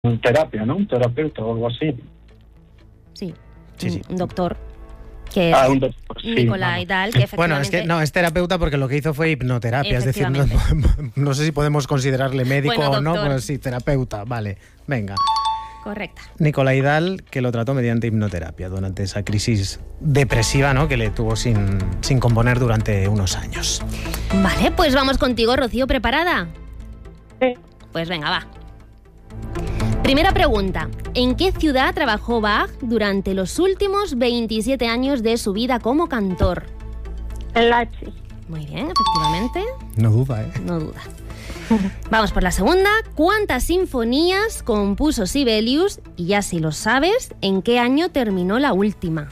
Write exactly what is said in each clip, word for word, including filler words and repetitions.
terapia, ¿no? Un terapeuta o algo así. Sí, Sí, sí. un doctor. Que Ah, es un doctor, sí. Nicolai Dahl, que Bueno, efectivamente... es que no, es terapeuta porque lo que hizo fue hipnoterapia, es decir, no, no sé si podemos considerarle médico Bueno, o no, doctor. pero sí, terapeuta, vale, venga. Correcta. Nicolai Dahl, que lo trató mediante hipnoterapia durante esa crisis depresiva, ¿no?, que le tuvo sin, sin componer durante unos años. Vale, pues vamos contigo, Rocío, ¿preparada? Sí. Pues venga, va. Primera pregunta. ¿En qué ciudad trabajó Bach durante los últimos veintisiete años de su vida como cantor? En Leipzig. Muy bien, efectivamente. No duda, ¿eh? No duda. Vamos por la segunda. ¿Cuántas sinfonías compuso Sibelius? Y ya si lo sabes, ¿en qué año terminó la última?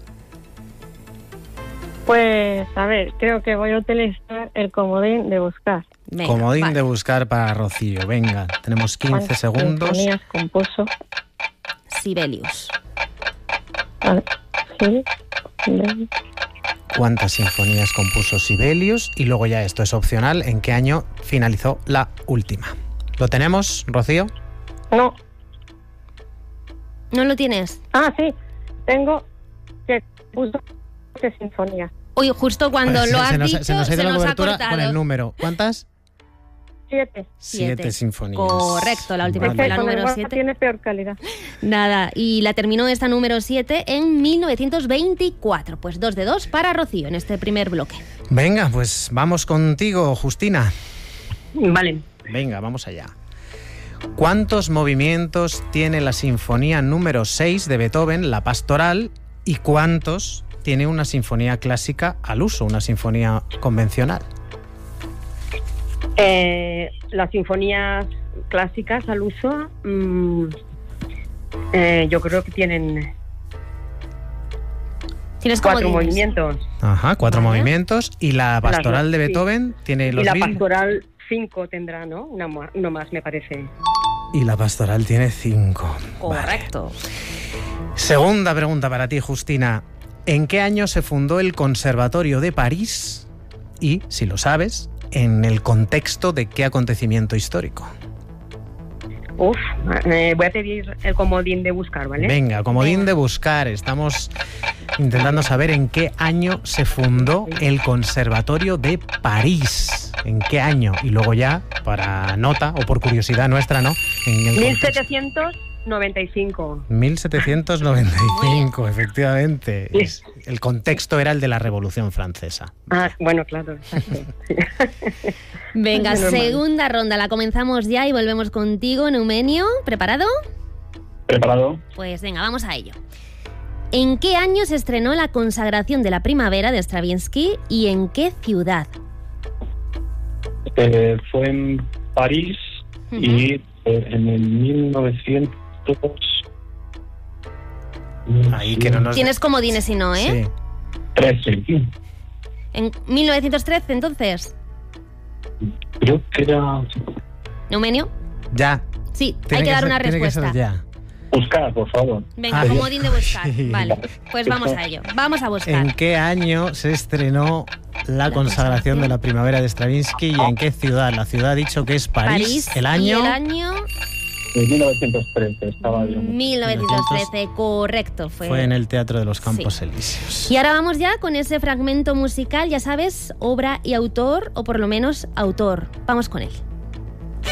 Pues, a ver, creo que voy a utilizar el comodín de buscar. Venga, Comodín vale. de buscar para Rocío. Venga, tenemos quince ¿Cuántas segundos. sinfonías compuso? Sibelius. Vale. Sí. Bien. ¿Cuántas sinfonías compuso Sibelius? Y luego ya esto es opcional. ¿En qué año finalizó la última? ¿Lo tenemos, Rocío? No. ¿No lo tienes? Ah, sí. Tengo que puso qué sinfonía. Uy, justo cuando Se- lo has se nos, dicho, se nos ha ido la ha cobertura cortado. con el número. ¿Cuántas? Siete. Siete, Siete. sinfonías. Correcto, la última Es fue que la con el número WhatsApp siete. tiene peor calidad. Nada, y la terminó esta número siete en mil novecientos veinticuatro. Pues dos de dos para Rocío en este primer bloque. Venga, pues vamos contigo, Justina. Vale. Venga, vamos allá. ¿Cuántos movimientos tiene la sinfonía número seis de Beethoven, la Pastoral, y cuántos tiene una sinfonía clásica al uso, una sinfonía convencional? Eh, las sinfonías clásicas al uso, mmm, eh, yo creo que tienen Tienes como cuatro dices. movimientos. Ajá, cuatro Vale. movimientos. ¿Y la Pastoral de sí. Beethoven tiene los Y la mil? pastoral cinco tendrá, ¿no? Una, ma- uno más, me parece. Y la Pastoral tiene cinco. Correcto. Vale. Segunda pregunta para ti, Justina. ¿En qué año se fundó el Conservatorio de París? Y, si lo sabes, ¿en el contexto de qué acontecimiento histórico? Uf, eh, voy a pedir el comodín de buscar, ¿vale? Venga, comodín Venga. de buscar. Estamos intentando saber en qué año se fundó el Conservatorio de París. ¿En qué año? Y luego ya, para nota o por curiosidad nuestra, ¿no? En el mil contexto. setecientos noventa y cinco. mil setecientos noventa y cinco, efectivamente. Sí. Es- El contexto era el de la Revolución Francesa. Ah, bueno, claro, exacto. Sí. Venga, Es normal. segunda ronda. La comenzamos ya y volvemos contigo, Neumenio. ¿Preparado? ¿Preparado? Pues venga, vamos a ello. ¿En qué año se estrenó La consagración de la primavera de Stravinsky y en qué ciudad? Eh, fue en París Ujú. y eh, en el mil novecientos... Ahí que no nos... Tienes comodines si no, ¿eh? Sí. trece. En mil novecientos trece, entonces. Creo que era... ¿Neumenio? Ya. Sí, Tiene hay que dar ser- una tiene que respuesta. ser ya. Buscar, por favor. Venga, Ah, comodín de buscar. sí. Vale, pues vamos a ello. Vamos a buscar. ¿En qué año se estrenó la, La consagración de la primavera de Stravinsky y en qué ciudad? La ciudad ha dicho que es París. ¿El año? Y el año En mil novecientos trece estaba yo. mil novecientos trece, correcto. Fue. Fue en el Teatro de los Campos Sí. Elíseos. Y ahora vamos ya con ese fragmento musical, ya sabes, obra y autor, o por lo menos autor. Vamos con él.